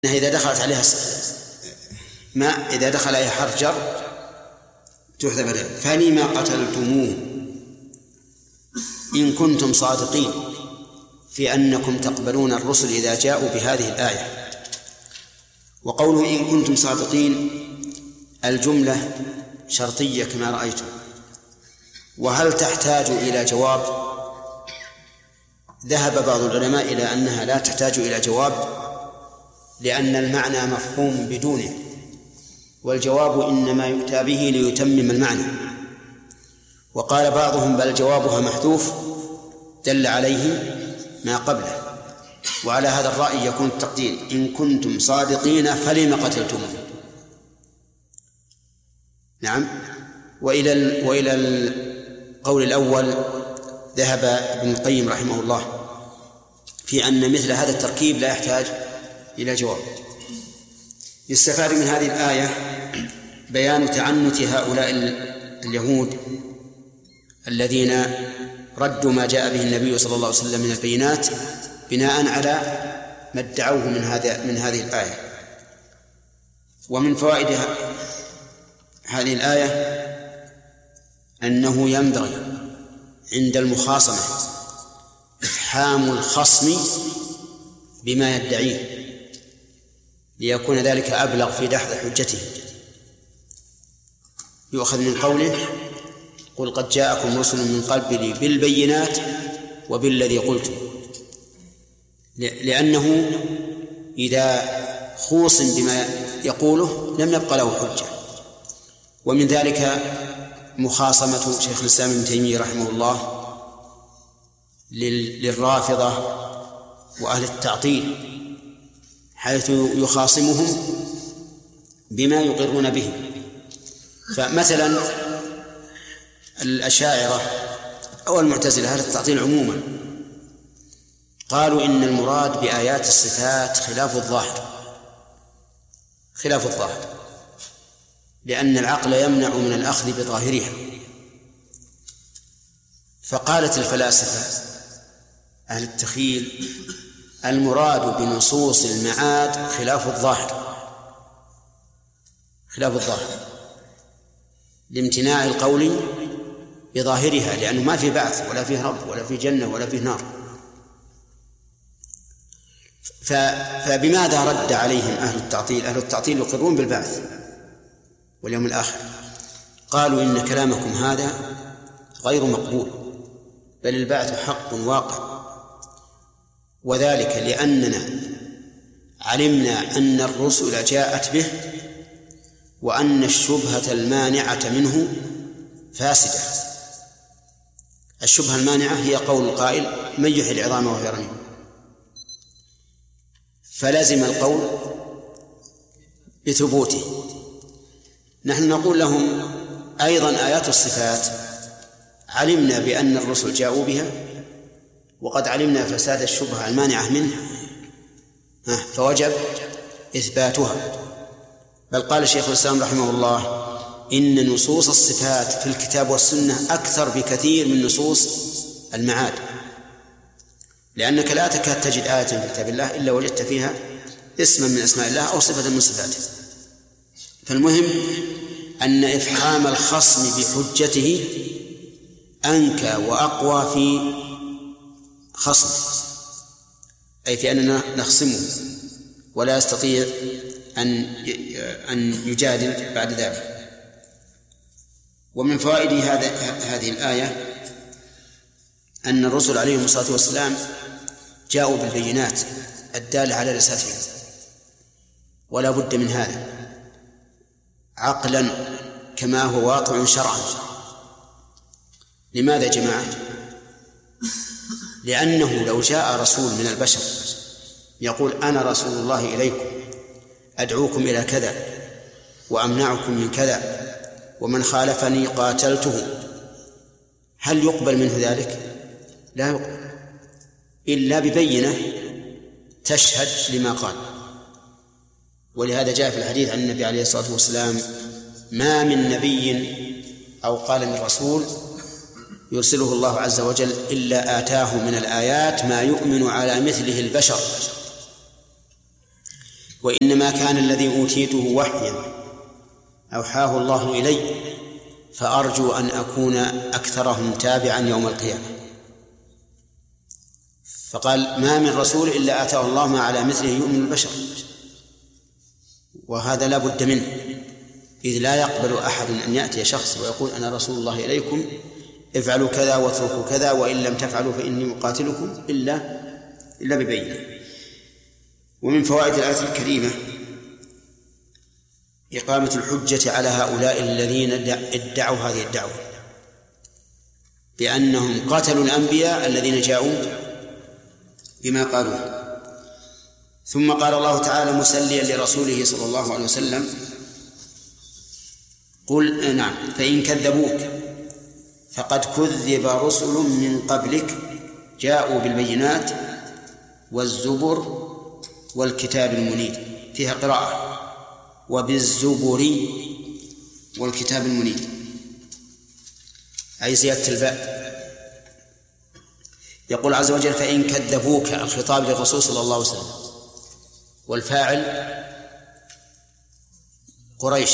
إذا دخلت عليها إذا دخل عليها حرف جر تحذف بدل. فلما قتلتموه إن كنتم صادقين في أنكم تقبلون الرسل إذا جاءوا بهذه الآية. وقوله إن كنتم صادقين الجملة شرطية كما رأيتم، وهل تحتاج إلى جواب؟ ذهب بعض العلماء إلى أنها لا تحتاج إلى جواب، لأن المعنى مفهوم بدونه، والجواب إنما يؤتى به ليتمم المعنى. وقال بعضهم بل جوابها محذوف دل عليه ما قبله، وعلى هذا الرأي يكون التقدير إن كنتم صادقين فلم قتلتموه. نعم. وإلى القول الأول ذهب ابن القيم رحمه الله في أن مثل هذا التركيب لا يحتاج إلى جواب. يستفاد من هذه الآية بيان تعنت هؤلاء اليهود الذين ردوا ما جاء به النبي صلى الله عليه وسلم من البينات بناء على ما ادعوه من هذه الآية. ومن فوائد هذه الآية أنه ينبغي عند المخاصمة إفحام الخصم بما يدعيه ليكون ذلك أبلغ في دحض حجته. يؤخذ من قوله قل قد جاءكم رسل من قبلي بالبينات وبالذي قلتم، لأنه إذا خوصم بما يقوله لم يبق له حجة. ومن ذلك مخاصمة شيخ الإسلام ابن تيمية رحمه الله للرافضة وأهل التعطيل، حيث يخاصمهم بما يقرون به. فمثلا الأشاعرة أو المعتزلة أهل التعطيل عموما قالوا إن المراد بآيات الصفات خلاف الظاهر، لأن العقل يمنع من الأخذ بظاهرها. فقالت الفلاسفة أهل التخيل المراد بنصوص المعاد خلاف الظاهر لامتناع القول بظاهرها، لأنه ما في بعث ولا فيه رب ولا فيه جنة ولا فيه نار. فبماذا رد عليهم أهل التعطيل؟ أهل التعطيل يقرون بالبعث واليوم الآخر. قالوا إن كلامكم هذا غير مقبول، بل البعث حق واقع، وذلك لأننا علمنا أن الرسل جاءت به وأن الشبهة المانعة منه فاسدة. الشبهة المانعة هي قول القائل من يحيي العظام وهي رميم، فلازم القول بثبوته. نحن نقول لهم أيضا آيات الصفات علمنا بأن الرسل جاءوا بها، وقد علمنا فساد الشبهة المانعة منه، فوجب إثباتها. بل قال شيخ الإسلام رحمه الله إن نصوص الصفات في الكتاب والسنة أكثر بكثير من نصوص المعاد، لأنك لا تكاد تجد آية في كتاب الله إلا وجدت فيها اسما من أسماء الله أو صفة من صفاته. فالمهم أن إفحام الخصم بحجته أنكى وأقوى في خصمه، أي في أننا نخصمه ولا يستطيع أن يجادل بعد ذلك. ومن فوائد هذه الآية أن الرسل عليهم الصلاة والسلام جاءوا بالبينات الدالة على رسالتهم، ولا بد من هذا عقلا كما هو واقع شرعا. لماذا يا جماعة؟ لأنه لو جاء رسول من البشر يقول أنا رسول الله إليكم أدعوكم إلى كذا وأمنعكم من كذا ومن خالفني قاتلته، هل يقبل منه ذلك؟ لا يقبل إلا ببينة تشهد لما قال. ولهذا جاء في الحديث عن النبي عليه الصلاة والسلام ما من نبي أو قال من رسول يرسله الله عز وجل إلا آتاه من الآيات ما يؤمن على مثله البشر. وإنما كان الذي أوتيته وحيا أوحاه الله إلي، فأرجو أن أكون أكثرهم تابعا يوم القيامة. فقال: ما من رسول إلا آتاه الله ما على مثله يؤمن البشر، وهذا لا بد منه، إذ لا يقبل أحد أن يأتي شخص ويقول: أنا رسول الله إليكم، افعلوا كذا واتركوا كذا، وإن لم تفعلوا فإني مقاتلكم إلا ببينة. ومن فوائد الآية الكريمة إقامة الحجة على هؤلاء الذين ادعوا هذه الدعوة بأنهم قتلوا الأنبياء الذين جاءوا بما قالوه. ثم قال الله تعالى مسليا لرسوله صلى الله عليه وسلم: قل نعم فإن كذبوك فقد كذب رسل من قبلك جاءوا بالبينات والزبر والكتاب المنير، فيها قراءة وبالزبر والكتاب المنير، أي زيادة الباء. يقول عز وجل: فإن كذبوك، الخطاب للرسول صلى الله عليه وسلم، والفاعل قريش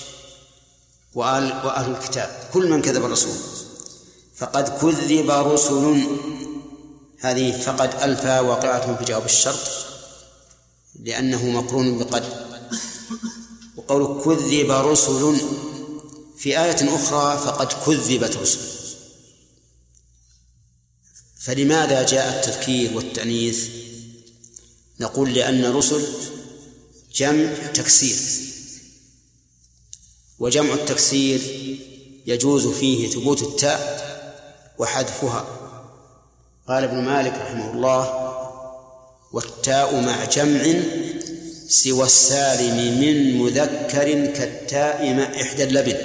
وأهل الكتاب، كل من كذب الرسول. فقد كذب رسل، هذه فقد ألفا واقعة في جواب الشرط لأنه مقرون بقد. وقول كذب رسل في آية أخرى فقد كذبت رسل. فلماذا جاء التذكير والتأنيث؟ نقول لأن رسل جمع تكسير، وجمع التكسير يجوز فيه ثبوت التاء وحذفها. قال ابن مالك رحمه الله: والتاء مع جمع سوى السالم من مذكر كالتاء مع إحدى اللبن.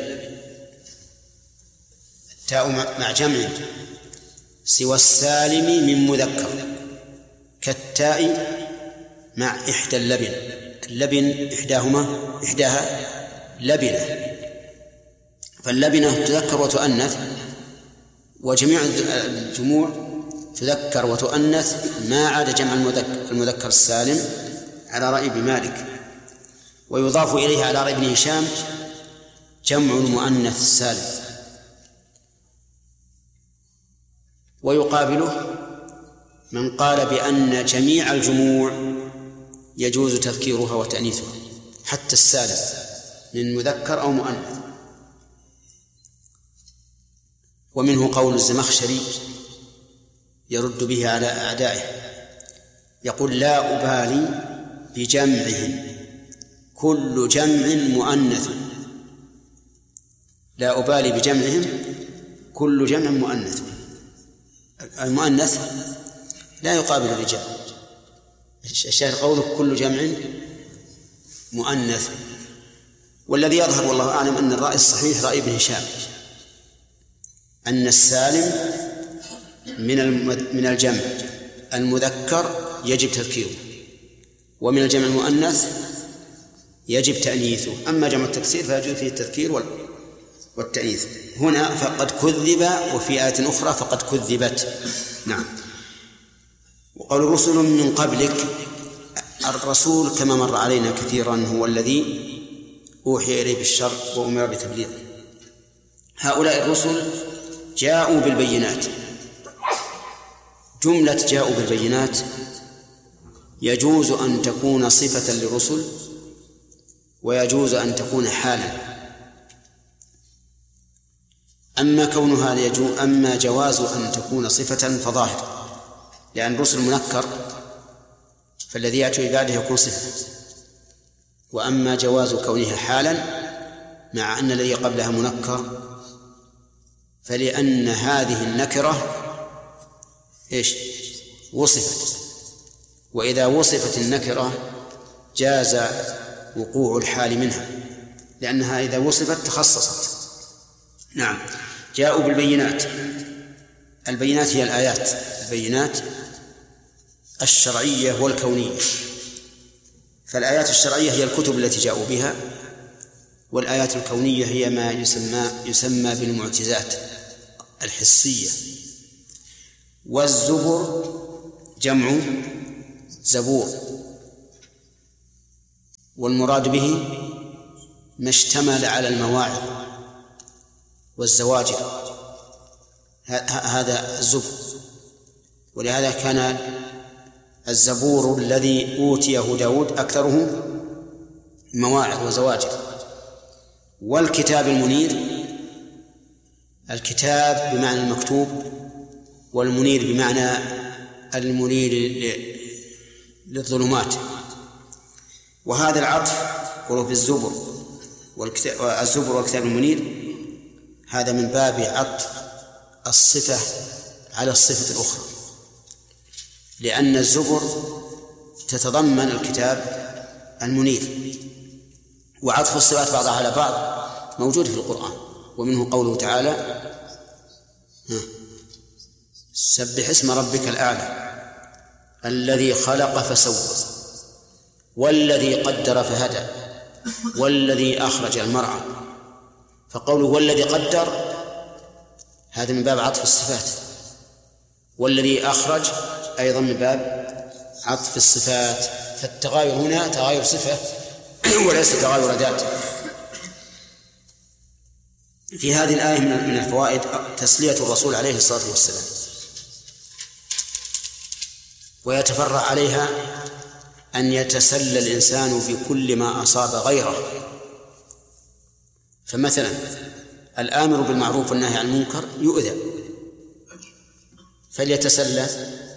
التاء مع جمع سوى السالم من مذكر كالتاء مع إحدى اللبن. اللبن إحداها لبنة، فاللبنة تذكر وتؤنث، وجميع الجموع تذكر وتؤنث ما عدا جمع المذكر السالم على رأي ابن مالك. ويضاف إليه على رأي ابن هشام جمع المؤنث السالم. ويقابله من قال بأن جميع الجموع يجوز تذكيرها وتأنيثها حتى السالم من مذكر أو مؤنث. ومنه قول الزمخشري يرد به على أعدائه، يقول: لا أبالي بجمعهم كل جمع مؤنث. لا أبالي بجمعهم كل جمع مؤنث. المؤنث لا يقابل الرجال. الشاهد قوله كل جمع مؤنث. والذي يظهر والله أعلم أن الرأي الصحيح رأي ابن هشام، أن السالم من الجمع المذكر يجب تذكيره، ومن الجمع المؤنث يجب تأنيثه. أما جمع التكسير فيجوز فيه التذكير والتأنيث. هنا فقد كذب، وفي آية أخرى فقد كذبت. نعم. وقال رسل من قبلك، الرسول كما مر علينا كثيرا هو الذي أوحي إليه بالشرع وأمر بتبليغه. هؤلاء الرسل جاءوا بالبينات. جملة جاءوا بالبينات يجوز أن تكون صفة للرسل ويجوز أن تكون حالا. أما جواز أن تكون صفة فظاهر، لأن الرسل منكر فالذي يأتي بعده يكون صفة. وأما جواز كونها حالا مع أن الذي قبلها منكر، فلأن هذه النكرة وصفت، وإذا وصفت النكرة جاز وقوع الحال منها، لأنها إذا وصفت تخصصت. نعم. جاءوا بالبينات. البينات هي الآيات، البينات الشرعية والكونية. فالآيات الشرعية هي الكتب التي جاءوا بها، والآيات الكونية هي ما يسمى بالمعجزات الحسية. والزبر جمع زبور، والمراد به ما اشتمل على المواعظ والزواجر، هذا الزبر. ولهذا كان الزبور الذي أوتيه داود أكثره مواعظ وزواجر. والكتاب المنير، الكتاب بمعنى المكتوب، والمنير بمعنى المنير للظلمات. وهذا العطف قلوب الزبر والزبر والكتاب المنير هذا من باب عطف الصفة على الصفة الأخرى، لأن الزبر تتضمن الكتاب المنير. وعطف الصفات بعضها على بعض موجود في القرآن، ومنه قوله تعالى سبح اسم ربك الأعلى الذي خلق فسوى والذي قدر فهدى والذي أخرج المرعى. فقوله والذي قدر هذا من باب عطف الصفات، والذي أخرج أيضا من باب عطف الصفات. فالتغاير هنا تغاير صفة وليس تغاير ذات. في هذه الآية من الفوائد تسلية الرسول عليه الصلاة والسلام، ويتفرع عليها أن يتسلى الإنسان في كل ما أصاب غيره. فمثلا الآمر بالمعروف والنهي عن المنكر يؤذى، فليتسلى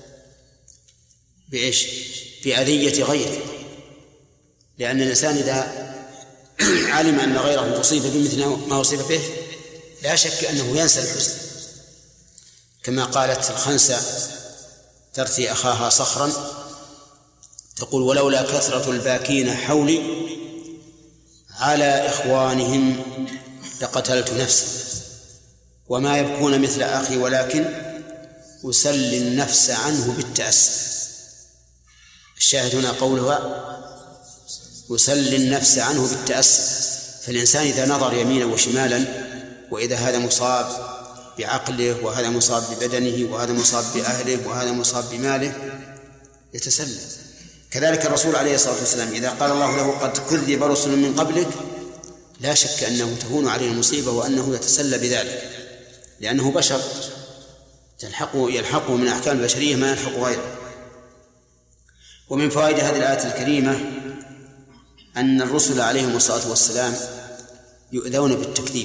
بإيش؟ بأذية غيره، لأن الإنسان إذا علم أن غيره أصيب بمثل ما أصيب به لا شك أنه ينسى الحزن، كما قالت الخنسة ترثي أخاها صخرا تقول ولولا كثرة الباكين حولي على إخوانهم لقتلت نفسي وما يبكون مثل أخي ولكن أسلي النفس عنه بالتأسي. الشاهد هنا قولها أسلي النفس عنه بالتأسي. فالإنسان إذا نظر يمينا وشمالا وإذا هذا مصاب بعقله وهذا مصاب ببدنه وهذا مصاب بأهله وهذا مصاب بماله يتسلى. كذلك الرسول عليه الصلاة والسلام إذا قال الله له قد كذب رسل من قبلك لا شك أنه تهون عليه المصيبة وأنه يتسلى بذلك، لأنه بشر يلحقه من أحكام البشرية ما يلحق غيره. ومن فوائد هذه الآية الكريمة أن الرسل عليهم الصلاة والسلام يؤذون بالتكذيب،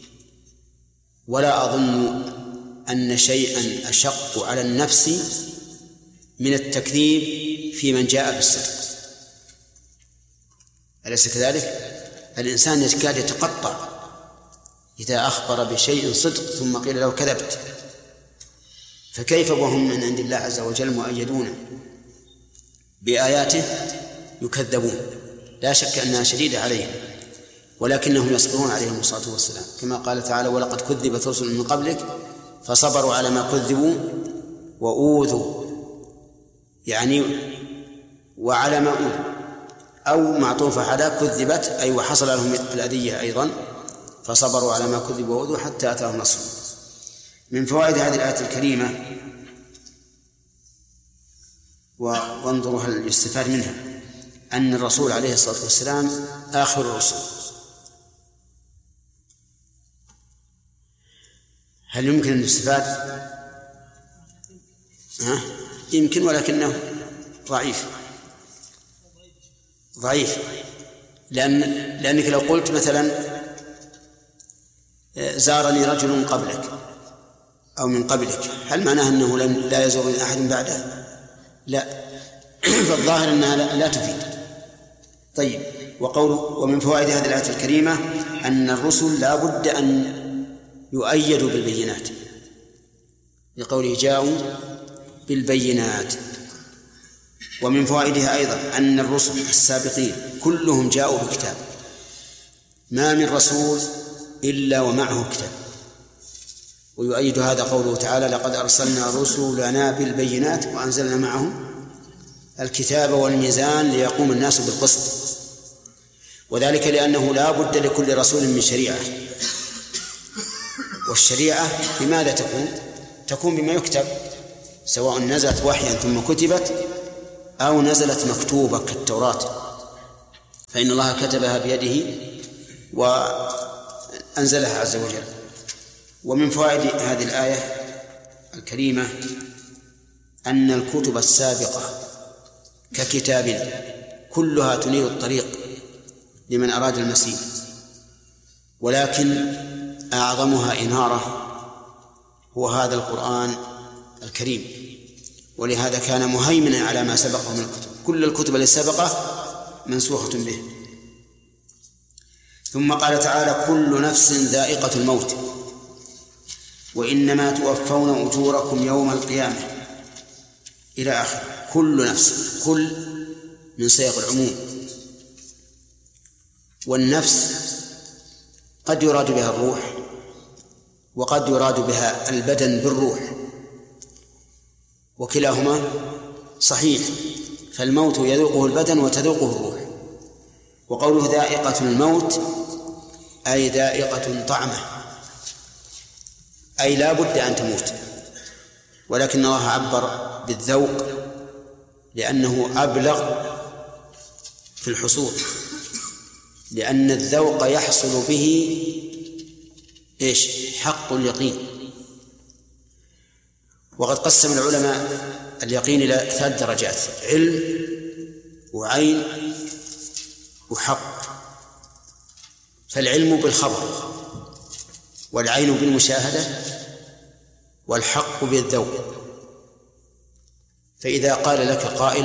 ولا أظن أن شيئا أشق على النفس من التكذيب في من جاء بالصدق. أليس كذلك؟ الإنسان يكاد يتقطع إذا أخبر بشيء صدق ثم قيل له كذبت، فكيف وهم من عند الله عز وجل مؤيدون بآياته يكذبون؟ لا شك أنها شديدة عليهم، ولكنهم يصبرون عليهم الصلاة والسلام، كما قال تعالى ولقد كذبت رسل من قبلك فصبروا على ما كذبوا وأوذوا، يعني وعلى ما أوذوا، أو معطوفة على كذبت أي وحصل لهم الأذية أيضا فصبروا على ما كذبوا وأوذوا حتى أتاهم نصرنا. من فوائد هذه الآية الكريمة وانظروا هل يستفاد منها أن الرسول عليه الصلاة والسلام آخر الرسل. هل يمكن أن يستفاد؟ يمكن، ولكنه ضعيف لأنك لو قلت مثلا زارني رجل قبلك أو من قبلك هل معناه أنه لا يزورني أحد بعده؟ لا. فالظاهر أنها لا تفيد. طيب، ومن فوائد هذه الآية الكريمة أن الرسل لا بد أن يؤيدوا بالبينات، لقوله جاءوا بالبينات. ومن فوائدها أيضا أن الرسل السابقين كلهم جاءوا بكتاب، ما من رسول إلا ومعه كتاب. ويؤيد هذا قوله تعالى لقد أرسلنا رسلنا بالبينات وأنزلنا معهم الكتاب والميزان ليقوم الناس بالقسط. وذلك لأنه لا بد لكل رسول من شريعة، والشريعة بماذا تكون بما يكتب، سواء نزلت وحيا ثم كتبت أو نزلت مكتوبة كالتوراة. فإن الله كتبها بيده وأنزلها عز وجل. ومن فوائد هذه الآية الكريمة أن الكتب السابقة ككتابنا كلها تنير الطريق لمن أراد المسير، ولكن أعظمها إنارة هو هذا القرآن الكريم، ولهذا كان مهيمنا على ما سبقه من الكتب. كل الكتب التي سبقه منسوخة به. ثم قال تعالى: كل نفس ذائقة الموت وإنما توفون أجوركم يوم القيامة، إلى آخر. كل نفس، كل من سياق العموم. والنفس قد يراد بها الروح وقد يراد بها البدن بالروح، وكلاهما صحيح، فالموت يذوقه البدن وتذوقه الروح. وقوله ذائقة الموت أي ذائقة طعمه، أي لا بد أن تموت، ولكن الله عبر بالذوق لأنه أبلغ في الحصول، لأن الذوق يحصل به حق اليقين. وقد قسم العلماء اليقين إلى 3 درجات: علم وعين وحق. فالعلم بالخبر، والعين بالمشاهدة، والحق بالذوق. فإذا قال لك قائل: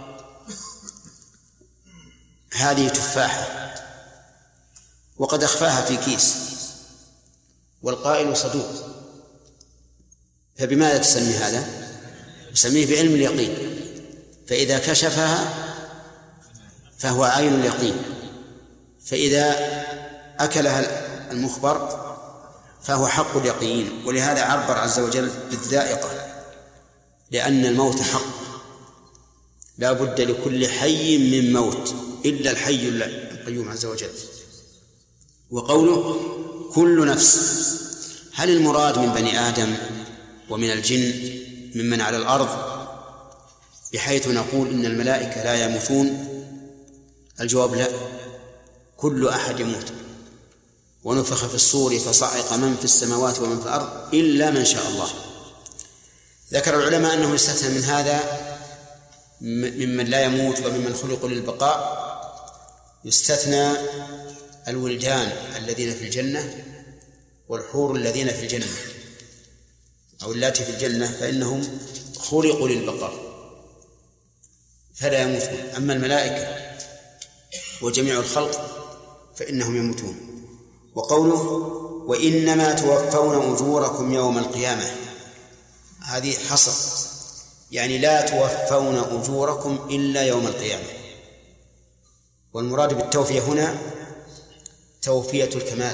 هذه تفاحة وقد أخفاها في كيس، والقائل صدوق، فبماذا تسمي هذا؟ تسميه بعلم اليقين. فإذا كشفها فهو عين اليقين، فإذا أكلها المخبر فهو حق اليقين. ولهذا عبر عز وجل بالذائقة، لأن الموت حق، لا بد لكل حي من موت إلا الحي القيوم عز وجل. وقوله كل نفس، هل المراد من بني آدم ومن الجن ممن على الأرض بحيث نقول إن الملائكة لا يموتون؟ الجواب لا، كل أحد يموت. ونفخ في الصور فصعق من في السماوات ومن في الأرض إلا من شاء الله. ذكر العلماء أنه يستثنى من هذا ممن لا يموت وممن خلقوا للبقاء، يستثنى الولدان الذين في الجنة والحور الذين في الجنة أو اللاتي في الجنة، فإنهم خلقوا للبقاء فلا يموتون. أما الملائكة وجميع الخلق فإنهم يموتون. وقوله وإنما توفون أجوركم يوم القيامة، هذه حصر، يعني لا توفون أجوركم إلا يوم القيامة. والمراد بالتوفية هنا توفية الكمال،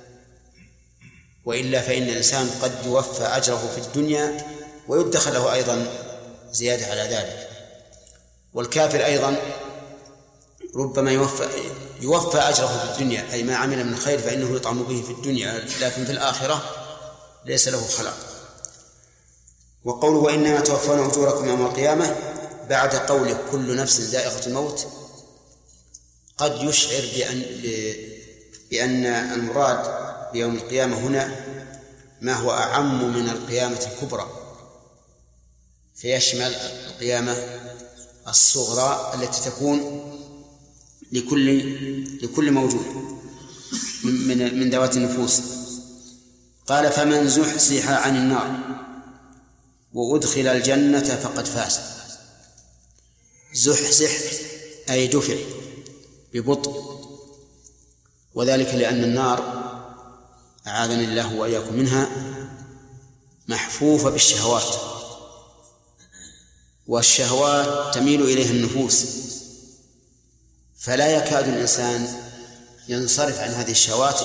وإلا فإن الإنسان قد يوفى أجره في الدنيا ويدخل له أيضا زيادة على ذلك. والكافر أيضا ربما يوفى أجره في الدنيا، أي ما عمل من خير فإنه يطعم به في الدنيا، لكن في الآخرة ليس له خلاق. وقوله وإنما توفون أجوركم يوم القيامة بعد قوله كل نفس ذائقة الموت قد يشعر بأن المراد بيوم القيامة هنا ما هو أعم من القيامة الكبرى، فيشمل القيامة الصغرى التي تكون لكل موجود من ذوات النفوس. قال فمن زحزح عن النار وأدخل الجنة فقد فاز. زحزح أي دفع ببطء، وذلك لأن النار أعاذني الله وإياكم منها محفوفة بالشهوات، والشهوات تميل إليها النفوس، فلا يكاد الإنسان ينصرف عن هذه الشهوات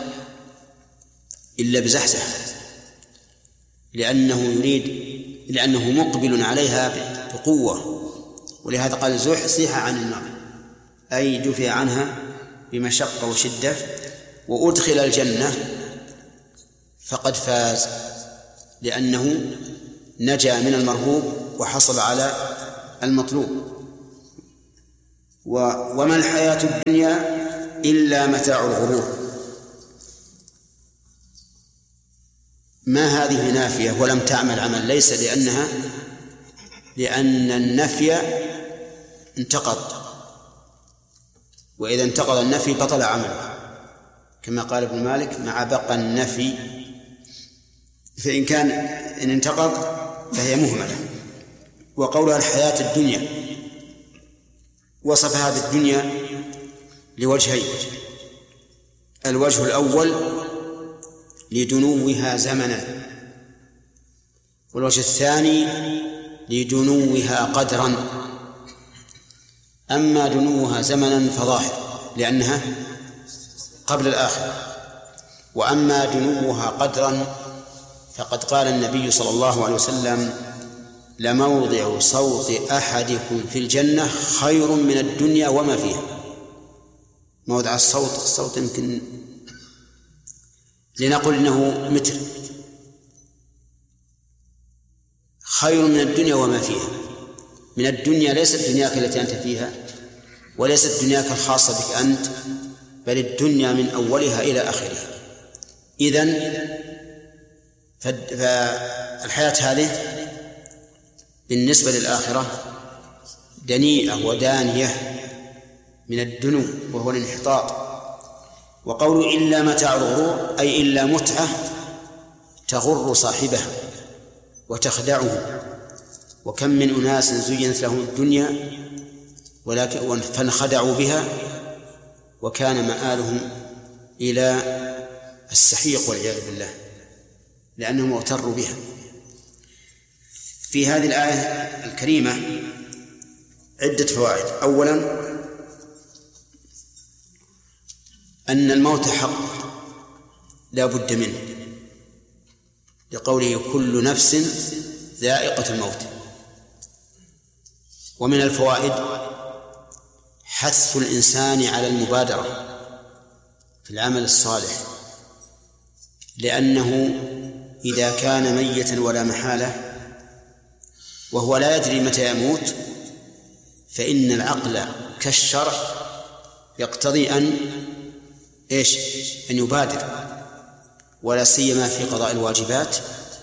إلا بزحزح، لأنه مقبل عليها بقوة. ولهذا قال زحزح عن النار أي دفع عنها بمشقة وشدة. وأدخل الجنة فقد فاز، لأنه نجا من المرهوب وحصل على المطلوب. وما الحياة الدنيا إلا متاع الغرور. ما هذه نافية ولم تعمل عمل، ليس لأن النفي انتقض، وإذا انتقض النفي بطل عمله، كما قال ابن مالك مع بقى النفي، فإن كان إن انتقض فهي مهملة. وقولها الحياة الدنيا وصف هذه الدنيا لوجهين: الوجه الأول لدنوها زمنا، والوجه الثاني لدنوها قدرا. أما دنوها زمنا فظاهر لأنها قبل الآخرة، وأما دنوها قدرا فقد قال النبي صلى الله عليه وسلم: لموضع صوت أحدكم في الجنة خير من الدنيا وما فيها. موضع الصوت يمكن لنقل إنه متر، خير من الدنيا وما فيها. من الدنيا ليست دنياك التي أنت فيها، وليست دنياك الخاصة بك أنت، بل الدنيا من أولها إلى آخرها. إذن فالحياة هذه بالنسبة للآخرة دنيئة ودانية من الدنو، وهو الانحطاط. وقول إلا متاع الغرور أي إلا متعة تغر صاحبها وتخدعه. وكم من أناس زينت لهم الدنيا ولكن فانخدعوا بها، وكان مآلهم إلى السحيق والعياذ بالله، لأنهم اغتروا بها. في هذه الآية الكريمة عدة فوائد. أولا أن الموت حق لا بد منه، لقوله كل نفس ذائقة الموت. ومن الفوائد حث الإنسان على المبادرة في العمل الصالح، لأنه إذا كان ميتا ولا محالة وهو لا يدري متى يموت فإن العقل كالشرع يقتضي أن يبادر، ولا سيما في قضاء الواجبات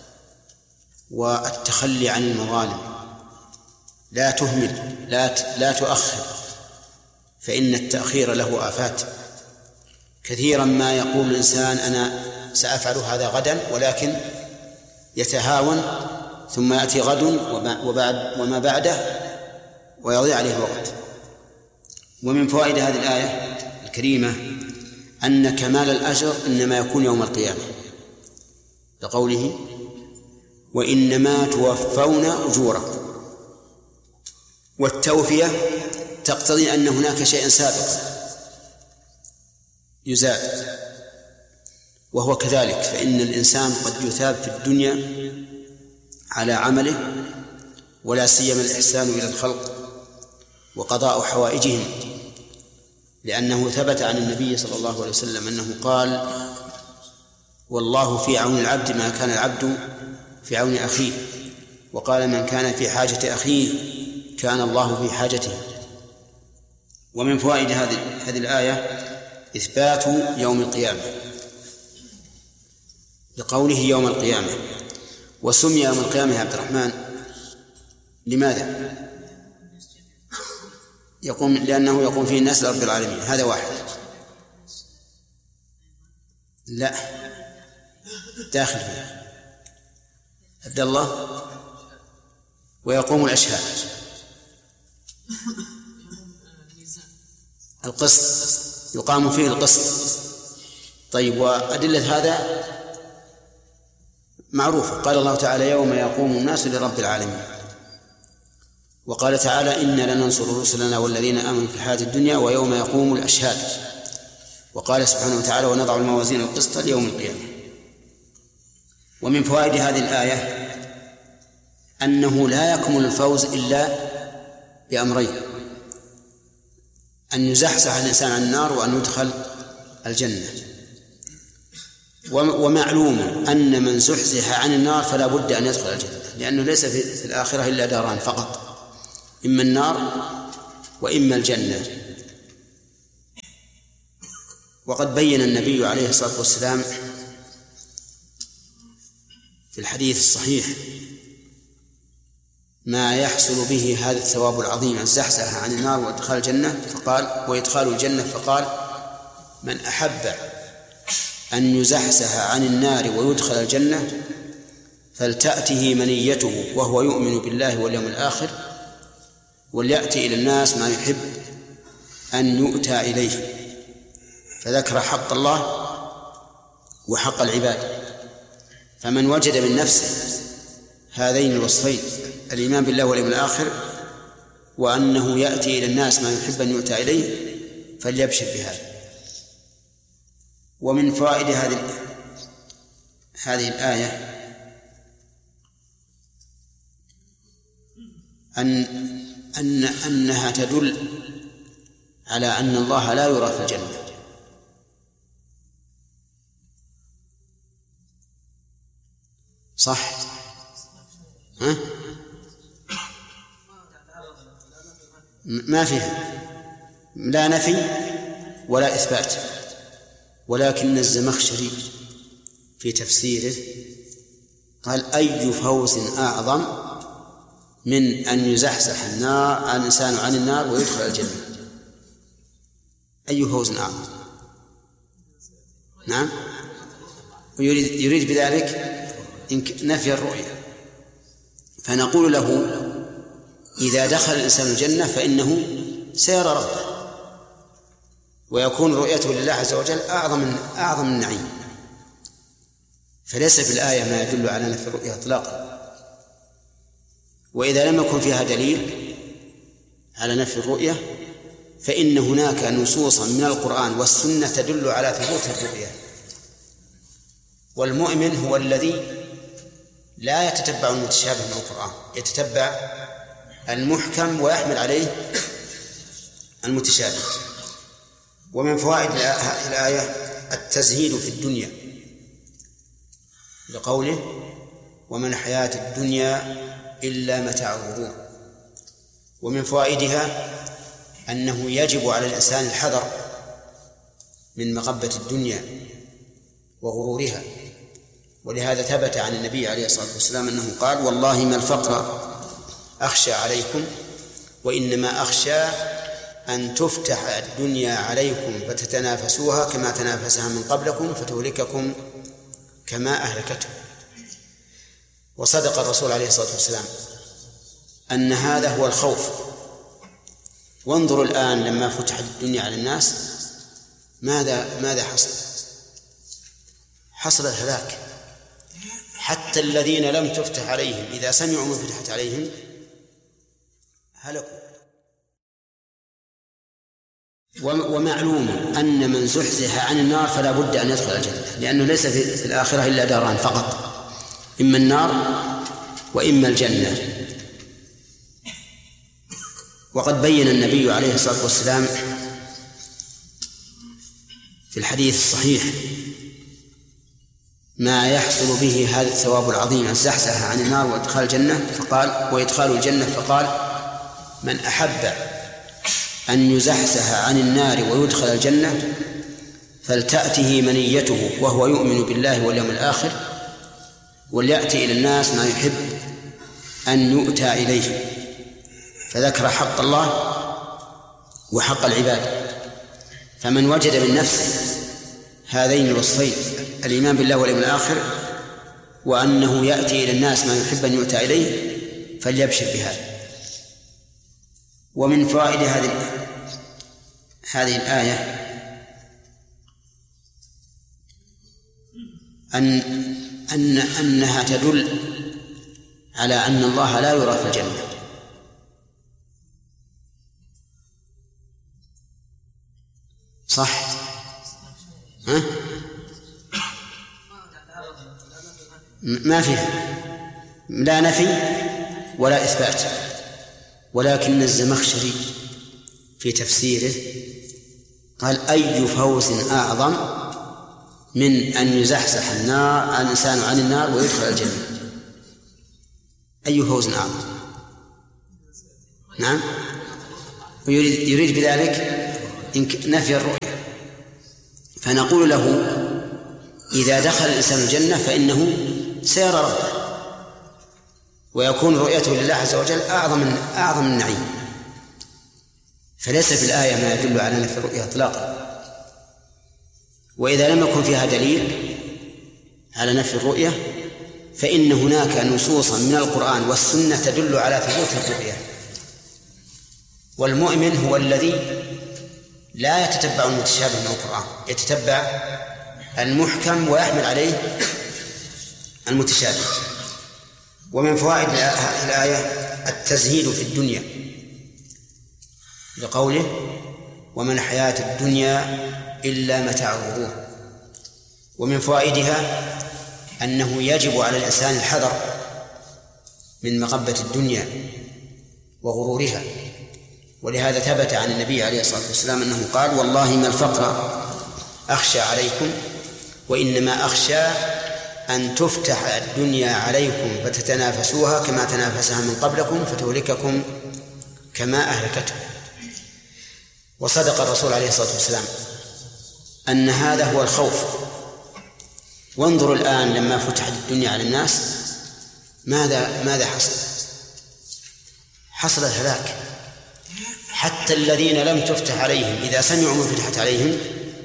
والتخلي عن المظالم. لا تهمل، لا تؤخر، فإن التأخير له آفات. كثيرا ما يقول الإنسان أنا سأفعل هذا غدا، ولكن يتهاون ثم يأتي غد وما بعده ويضيع عليه الوقت. ومن فوائد هذه الآية الكريمة أن كمال الأجر إنما يكون يوم القيامة، لقوله وإنما توفون أجوركم. والتوفية تقتضي أن هناك شيء سابق يزاد، وهو كذلك، فإن الإنسان قد يثاب في الدنيا على عمله، ولا سيما الإحسان إلى الخلق وقضاء حوائجهم، لأنه ثبت عن النبي صلى الله عليه وسلم أنه قال والله في عون العبد ما كان العبد في عون أخيه، وقال من كان في حاجة أخيه كان الله في حاجته. ومن فوائد هذه الآية إثبات يوم القيامة، لقوله يوم القيامة. وسمي يوم القيامة يا عبد الرحمن لماذا؟ لأنه يقوم فيه الناس لرب العالمين، هذا واحد. لا داخل فيه عبد الله. ويقوم الأشهاد القسط، يقام فيه القسط. طيب، وأدلة هذا معروفة. قال الله تعالى يوم يقوم الناس لرب العالمين، وقال تعالى إنا لننصر رسلنا والذين آمنوا في الحياة الدنيا ويوم يقوم الأشهاد. وقال سبحانه وتعالى ونضع الموازين القسط ليوم القيامة. ومن فوائد هذه الآية أنه لا يكمل الفوز إلا بأمرين: أن يزحزح الإنسان عن النار، وأن يدخل الجنة. ومعلوم أن من زحزح عن النار فلا بد أن يدخل الجنة، لأنه ليس في الآخرة إلا داران فقط: إما النار وإما الجنة. وقد بين النبي عليه الصلاة والسلام في الحديث الصحيح ما يحصل به هذا الثواب العظيم، الزحزحة عن النار وإدخال الجنة، وإدخال الجنة، فقال: من أحب أن يزحزح عن النار ويدخل الجنة فلتأته منيته وهو يؤمن بالله واليوم الآخر، وليأتي إلى الناس ما يحب أن يؤتى إليه. فذكر حق الله وحق العباد. فمن وجد من نفسه هذين الوصفين، الإيمان بالله واليوم الآخر وأنه يأتي إلى الناس ما يحب أن يؤتى إليه، فليبشر بهذا. ومن فوائد هذه الآية أنها تدل على أن الله لا يرى في الجنة. صح؟ ها؟ ما فيها لا نفي ولا إثبات، ولكن الزمخشري في تفسيره قال: أي فوز أعظم من أن يزحزح الإنسان عن النار ويدخل الجنة؟ أي فوز أعظم؟ نعم، يريد بذلك نفي الرؤية. فنقول له: إذا دخل الإنسان الجنة فإنه سيرى ربه، ويكون رؤيته لله عز وجل أعظم النعيم. فليس في الآية ما يدل على نفي الرؤية إطلاقا. وإذا لم يكن فيها دليل على نفي الرؤية فإن هناك نصوصا من القرآن والسنة تدل على ثبوت الرؤية. والمؤمن هو الذي لا يتتبع المتشابه من القرآن، يتتبع المحكم ويحمل عليه المتشابه. ومن فوائد الآية التزهيد في الدنيا، لقوله: وما الحياة الدنيا إلا متاع الغرور. ومن فوائدها أنه يجب على الإنسان الحذر من مغبة الدنيا وغرورها. ولهذا ثبت عن النبي عليه الصلاة والسلام أنه قال: والله ما الفقر أخشى عليكم، وإنما أخشى أن تفتح الدنيا عليكم فتتنافسوها كما تنافسها من قبلكم فتهلككم كما أهلكتهم. وصدق الرسول عليه الصلاة والسلام أن هذا هو الخوف. وانظروا الآن لما فتحت الدنيا على الناس ماذا حصل؟ حصل الهلاك. حتى الذين لم تفتح عليهم إذا سمعوا ما فتحت عليهم هلكوا. ومعلوم أن من زحزح عن النار فلا بد أن يدخل الجنة، لأنه ليس في الآخرة إلا داران فقط، إما النار وإما الجنة. وقد بين النبي عليه الصلاة والسلام في الحديث الصحيح ما يحصل به هذا الثواب العظيم، الزحزحة عن النار وإدخال الجنة، وإدخال الجنة، فقال: من أحب أن يزحزح عن النار ويدخل الجنة فلتأته منيته وهو يؤمن بالله واليوم الآخر، وليأتي إلى الناس ما يحب أن يؤتى إليه. فذكر حق الله وحق العباد. فمن وجد من نفسه هذين الوصفين، الإيمان بالله واليوم الآخر وأنه يأتي إلى الناس ما يحب أن يؤتى إليه، فليبشر بهذا. ومن فوائد هذه الآية أنها تدل على أن الله لا يرى في الجنة. صح؟ ها؟ ما فيها لا نفي ولا إثبات، ولكن الزمخشري في تفسيره قال: أي فوز أعظم من أن يزحزح الإنسان عن النار ويدخل الجنة؟ أي فوز أعظم؟ نعم، يريد بذلك نفي الرؤية. فنقول له إذا دخل الإنسان الجنة فإنه سيرى ربه ويكون رؤيته لله عز وجل أعظم النعيم. فليس في الآية ما يدل على نفي الرؤية إطلاقا. وإذا لم يكن فيها دليل على نفي الرؤية فإن هناك نصوصا من القرآن والسنة تدل على ثبوت الرؤية. والمؤمن هو الذي لا يتتبع المتشابه من القرآن، يتتبع المحكم ويحمل عليه المتشابه. ومن فوائد الآية التزهيد في الدنيا لقوله وما الحياة الدنيا إلا متاع الغرور. ومن فوائدها أنه يجب على الإنسان الحذر من مغبة الدنيا وغرورها. ولهذا ثبت عن النبي عليه الصلاة والسلام أنه قال والله ما الفقر أخشى عليكم وإنما أخشى أن تفتح الدنيا عليكم فتتنافسوها كما تنافسها من قبلكم فتهلككم كما أهلكتهم. وصدق الرسول عليه الصلاة والسلام أن هذا هو الخوف. وانظروا الآن لما فتحت الدنيا على الناس ماذا حصل؟ حصل الهلاك. حتى الذين لم تفتح عليهم إذا سمعوا من فتحت عليهم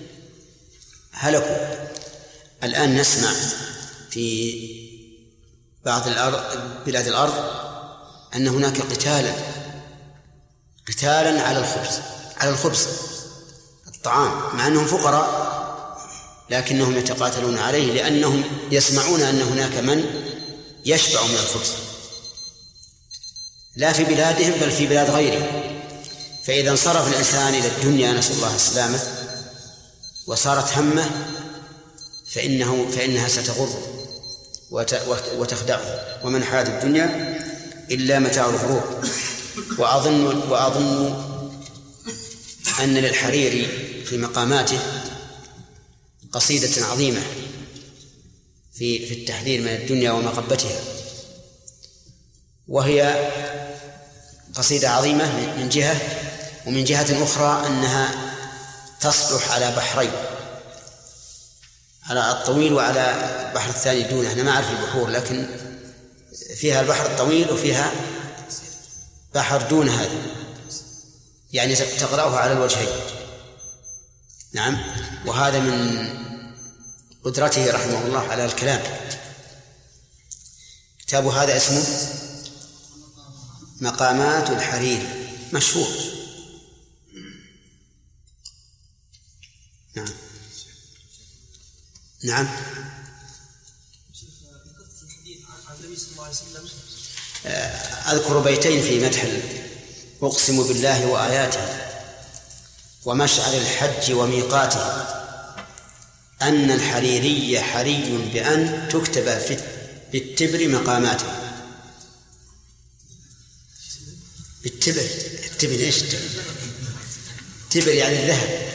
هلكوا. الآن نسمع في بعض بلاد الأرض أن هناك قتالا على الخبز الطعام، مع أنهم فقراء لكنهم يتقاتلون عليه لأنهم يسمعون أن هناك من يشبع من الخبز لا في بلادهم بل في بلاد غيرهم. فإذا انصرف الإنسان إلى الدنيا نسأل الله السلامة وصارت همه فإنها ستغر وتخدعه. ومن حياة الدنيا إلا متاع الغرور. وأظن أن للحريري في مقاماته قصيدة عظيمة في التحذير من الدنيا ومغبتها، وهي قصيدة عظيمة من جهة، ومن جهة أخرى أنها تصلح على بحرين، على الطويل وعلى البحر الثاني دونه. أنا ما أعرف البحور لكن فيها البحر الطويل وفيها بحر دون هذا، يعني تقرأه على الوجهين. نعم. وهذا من قدرته رحمه الله على الكلام. كتاب هذا اسمه مقامات الحريري، مشهور. نعم. نعم. أذكر بيتين في مدح أقسم بالله وآياته ومشعر الحج وميقاته أن الحريري حري بأن تكتب في التبر مقاماته. التبر إيش التبر يعني الذهب.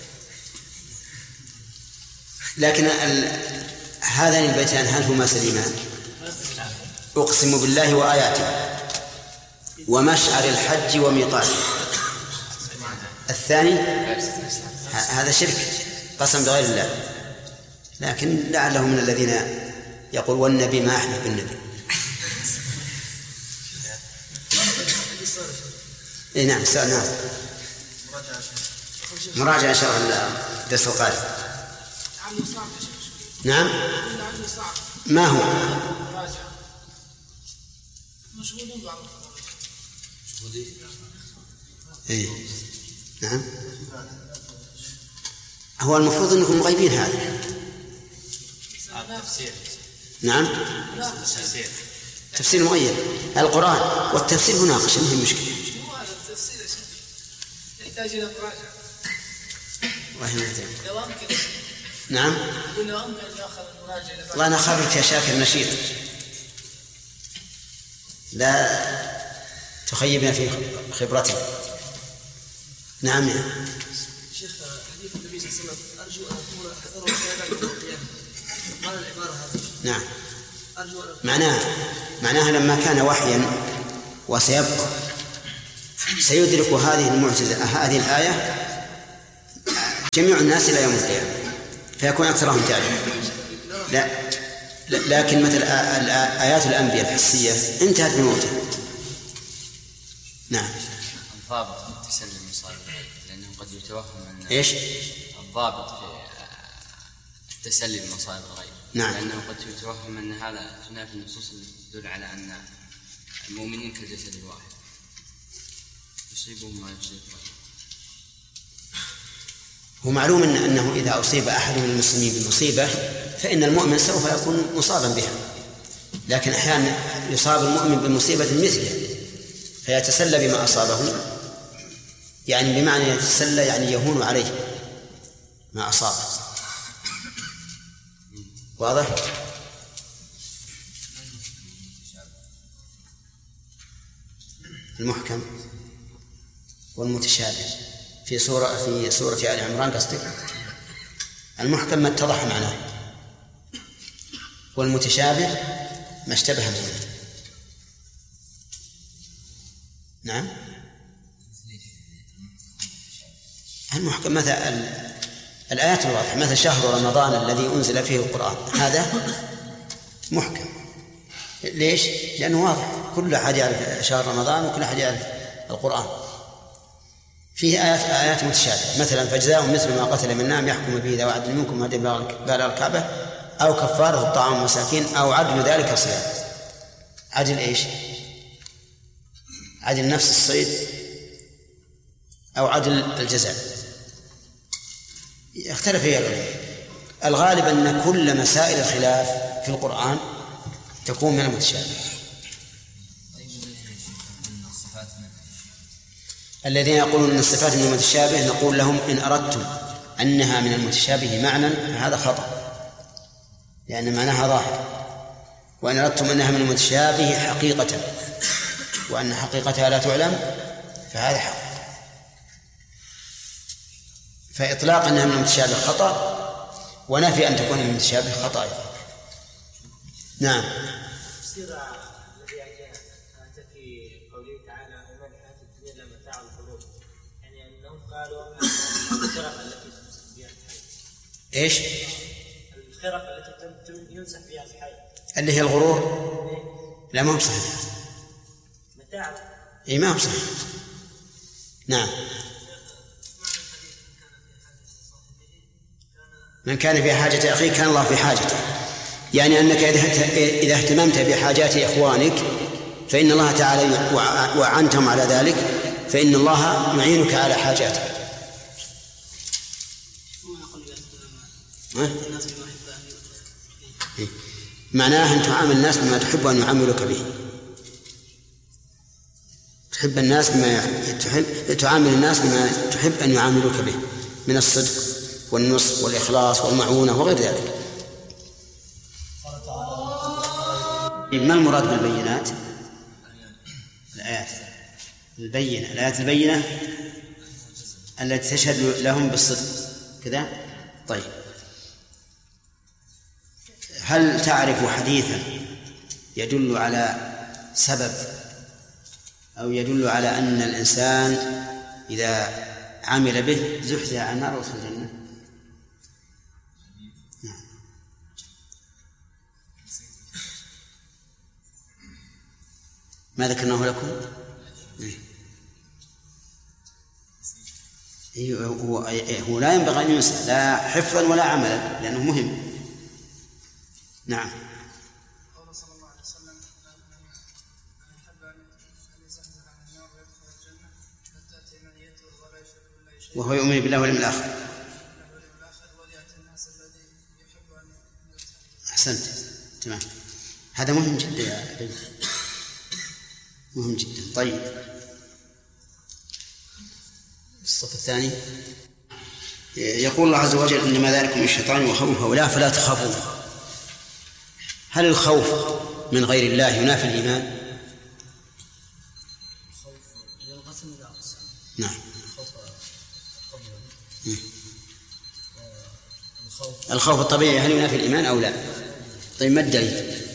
لكن هذان البيتان هل هما سليمان؟ أقسم بالله وآياته ومشعر الحج وميقاته. الثاني هذا شرك، قسم بغير الله، لكن لعله من الذين يقول والنبي ما أحلف بالنبي. إيه نعم. نعم. مراجعة إن شاء الله الدرس القادم. نعم. ما هو؟ إيه نعم. هو المفروض أنكم غيبين هذا. نعم. تفسير مغير القرآن والتفسير مناقش، ما هي مشكلة. يحتاج إلى مراجعة. نعم. والله أنا أخابرك يا شاكر نشيط، لا تخيبنا في خبرتنا. نعم يا شيخ. حديث النبي صلى الله عليه وسلم أرجو أن أكون أحذر الشهادة من القيامة، قال العبارة هذه. نعم. معناها لما كان وحيا وسيبقى سيدرك هذه المعجزة هذه الآية جميع الناس إلى يوم القيامة فيكون أكثرهم تعلم. لكن مثل آيات الأنبياء الحسية انتهت بموته. نعم. الضابط في تسلم مصائب الغيب لأنه قد يتوهم أن إيش؟ الضابط في التسلي بمصائب الغيب. نعم. لأنه قد يتوهم أن هذا تنافي النصوص التي تدل على أن المؤمنين كالجسد الواحد يصيبهم ما يصيب. هو معلوم أنه إذا أصيب أحد من المسلمين بمصيبة فإن المؤمن سوف يكون مصابا بها، لكن أحيانا يصاب المؤمن بمصيبة مثله فيتسلى بما أصابه، يعني بمعنى يتسلى يعني يهون عليه ما أصابه. واضح؟ المحكم والمتشابه في سورة آل عمران قصدك؟ المحكم ما اتضح معناه، والمتشابه ما اشتبه منه. نعم. المحكم مثل الآيات الواضحة، مثل شهر رمضان الذي أنزل فيه القرآن، هذا محكم. ليش؟ لأنه واضح، كل أحد يعرف شهر رمضان وكل أحد يعرف القرآن. فيه آيات متشابهة، مثلا فجزاء مثل ما قتل من نعم يحكم به ذوي عدل منكم هدي بالغ الكعبة أو كفارة طعام مساكين أو عدل ذلك صيام. عدل إيش؟ عدل نفس الصيد أو عدل الجزاء، اختلف فيها العلماء. الغالب أن كل مسائل الخلاف في القرآن تكون من المتشابه. الذين يقولون أن الصفات من المتشابه نقول لهم إن أردتم أنها من المتشابه معنى فهذا خطأ، لأن معناها ظاهر، وإن أردتم أنها من المتشابه حقيقة وأن حقيقتها لا تعلم فهذا حق. فإطلاق أنها من المتشابه خطأ، ونفي أن تكون من المتشابه خطأ أيضا. نعم. إيش؟ الخرق التي يمسح بها الحي اللي هي الغرور. لا ما هو صحيح. متاع. إيه ما هو صحيح. نعم. من كان في حاجة أخيه كان الله في حاجته، يعني أنك إذا اهتممت بحاجات إخوانك فإن الله تعالى وعنتهم على ذلك فإن الله يعينك على حاجاتك. معناه أن تعامل الناس بما تحب أن يعاملك به. تحب الناس بما تحب، تعامل الناس بما تحب أن يعاملوك به من الصدق والنصح والإخلاص والمعونة وغير ذلك. ما المراد بالبينات؟ الآيات البينة، الآيات البينة التي تشهد لهم بالصدق كذا. طيب، هل تعرف حديثا يدل على سبب أو يدل على أن الإنسان إذا عمل به زحزح عن النار وصل الجنة؟ ما ذكرناه لكم؟ هو لا ينبغي أن ينسى لا حفظا ولا عملا لأنه مهم. نعم. قال صلى الله عليه وسلم من أحب أن يزحزح عن النار ويدخل الجنة فتأتي منيته ولا يشرك بالله شيئا وهو يؤمن بالله واليوم الآخر وليأتي الناس الذي يحب أن يزحزح. أحسنت، تمام. هذا مهم جدا يا بنت، مهم جدا. طيب، الصف الثاني يقول الله عز وجل إنما ذلكم الشيطان وخوفه ولا فلا تخافون. هل الخوف من غير الله ينافي الإيمان؟ نعم. الخوف الطبيعي هل ينافي الإيمان أو لا؟ طيب، ما الدليل؟